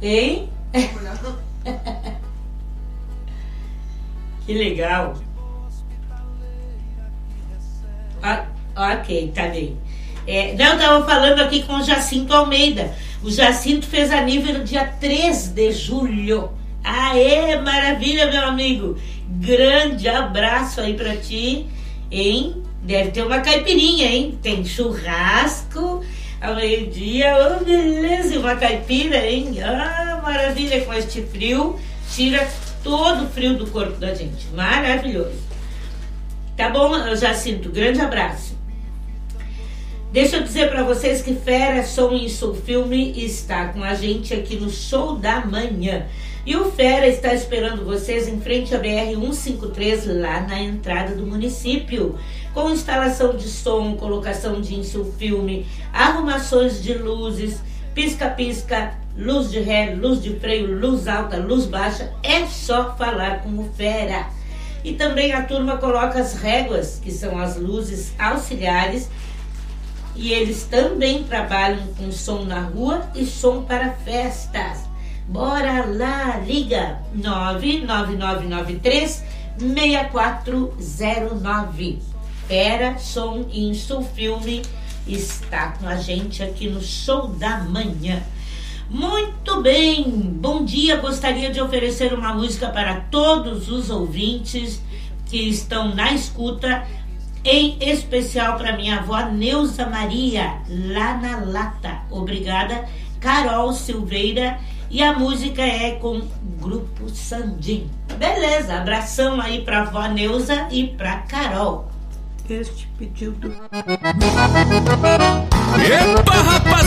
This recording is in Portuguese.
Hein? Que legal. Ok, tá bem. Não, eu estava falando aqui com o Jacinto Almeida. O Jacinto fez aniversário dia 3 de julho. Aê, maravilha, meu amigo. Grande abraço aí pra ti, hein? Deve ter uma caipirinha, hein? Tem churrasco ao meio-dia. Oh, beleza, e uma caipira, hein? Ah, maravilha, com este frio. Tira todo o frio do corpo da gente. Maravilhoso. Tá bom, Jacinto? Grande abraço. Deixa eu dizer para vocês que Fera Som e Sul Filme está com a gente aqui no Show da Manhã. E o Fera está esperando vocês em frente à BR-153, lá na entrada do município, com instalação de som, colocação de insufilme, arrumações de luzes, pisca-pisca, luz de ré, luz de freio, luz alta, luz baixa. É só falar com o Fera. E também a turma coloca as réguas, que são as luzes auxiliares, e eles também trabalham com som na rua e som para festas. Bora lá, liga 99993-6409. Fera Som e Insufilme está com a gente aqui no Show da Manhã. Muito bem, bom dia. Gostaria de oferecer uma música para todos os ouvintes que estão na escuta, em especial para minha avó Neuza Maria, lá na Lata. Obrigada, Carol Silveira. E a música é com Grupo Sandim. Beleza, abração aí pra avó Neuza e pra Carol. Este pedido. Epa, rapaz!